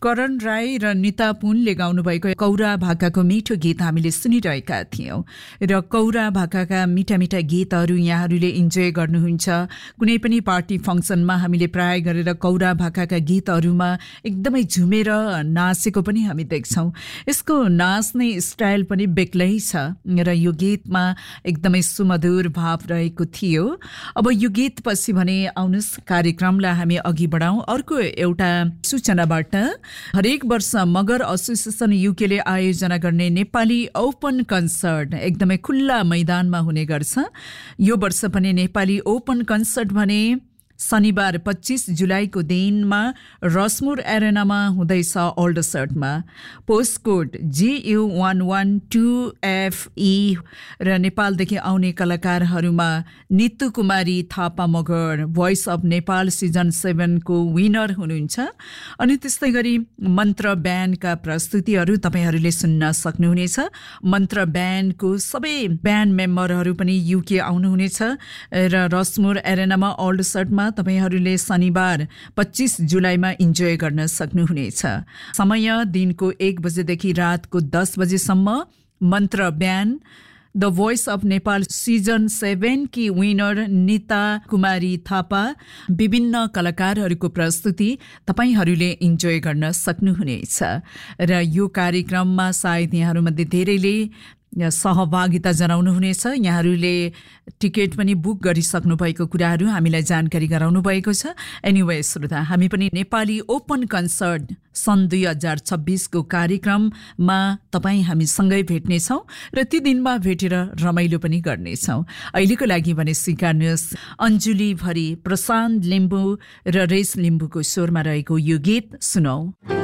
करण राई र निता पुनले गाउनुभएको कौरा भाकाको मिठो गीत हामीले सुनिरहेका थियौं र कौरा भाकाका मिठा मिठा गीतहरू यहाँहरूले इन्जोय गर्नुहुन्छ। कुनै पनि पार्टी फंक्सनमा हामीले प्राय गरेर कौरा भाकाका गीतहरूमा एकदमै झुमेर नाचेको पनि हामी देख्छौं। यसको नाच्ने स्टाइल पनि बेग्लै छ र यो गीतमा एकदमै सुमधुर भाव रहेको थियो। अब यो गीत पछि भने आउनुस् कार्यक्रमलाई हामी अघि बढाउँ। अर्को एउटा सूचनाबाट हरेक वर्ष मगर एसोसिएसन युकेले आयोजना गर्ने नेपाली ओपन कन्सर्ट एकदमै खुल्ला मैदानमा हुने गर्छ। यो वर्ष पनि नेपाली ओपन कन्सर्ट भने शनिबार 25 जुलाईको दिनमा रसमुर एरेनामा हुँदैछ। ओल्डसर्टमा पोस्ट कोड GU112FE र नेपालदेखि आउने कलाकारहरूमा नितु कुमारी Thapa Magar voice of Nepal season 7 को विनर हुनुहुन्छ। अनि त्यस्तै गरी मन्त्र ब्यान्डका प्रस्तुतिहरू तपाईहरूले सुन्न सक्नुहुनेछ। मन्त्र ब्यान्डको सबै ब्यान्ड मेम्बरहरू पनि युके आउनुहुनेछ र रसमुर एरेनामा ओल्डसर्टमा तपाईहरूले शनिबार 25 जुलाईमा इन्जोय गर्न सक्नुहुनेछ। समय दिनको 1 बजेदेखि रातको 10 बजेसम्म। मन्त्र band the voice of Nepal season 7 Ki winner Nita कुमारी थापा विभिन्न कलाकारहरूको प्रस्तुति तपाईहरूले इन्जोय गर्न सक्नुहुनेछ र यो कार्यक्रममा सायद यहाँहरूमध्ये धेरैले सहभागिता जनाउनुहुनेछ। यहाँहरूले टिकट पनि बुक गरिसक्नु भएको कुराहरू हामीलाई जानकारी गराउनु भएको छ। एनीवे श्रोता, हामी पनि नेपाली ओपन कन्सर्ट सन् 2026 को कार्यक्रममा हामी सँगै भेट्नेछौँ र ती दिनमा भेटेर रमाइलो पनि गर्नेछौँ। अहिलेको लागि भने स्वीकार्नुहोस् अन्जुली भरी प्रशान्त लिम्बू र रेस लिम्बूको स्वरमा रहेको यो गीत सुनौ।